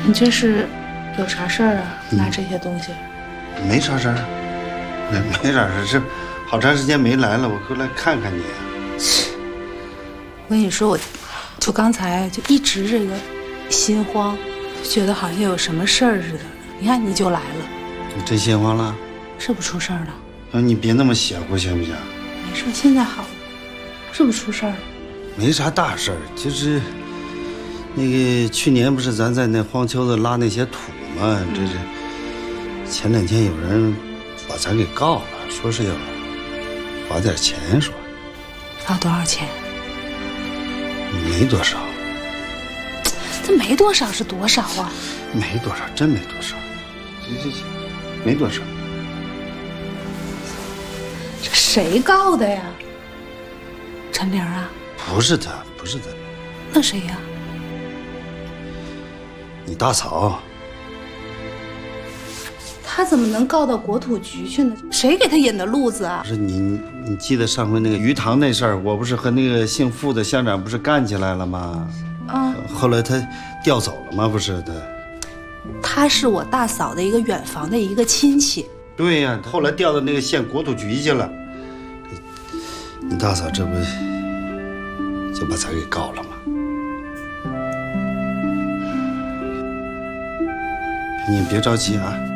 你这是有啥事儿啊？拿这些东西？ 没啥事儿，没啥事儿，是好长时间没来了，我过来看看你。 我跟你说，我就刚才就一直这个心慌，觉得好像有什么事儿似的。你看你就来了， 你真心慌了？ 是不是出事儿了？ 你别那么邪乎行不行？ 没事，现在好了，是不是出事儿了？ 没啥大事儿，就是那个去年不是咱在那荒丘子拉那些土吗？这是前2天有人把咱给告了，说是要罚点钱，说罚多少钱？ 没多少。 这没多少是多少啊？ 没多少，真没多少，这没多少。 这谁告的呀？陈玲啊？ 不是他，不是他。 那谁呀？ 你大嫂。 他怎么能告到国土局去呢？谁给他引的路子啊？ 不是你记得上回那个鱼塘那事儿，我不是和那个姓傅的乡长不是干起来了吗？啊。后来他调走了吗？不是的。 他是我大嫂的一个远房的一个亲戚。对呀，后来调到那个县国土局去了。你大嫂这不就把咱给告了吗？你别着急啊。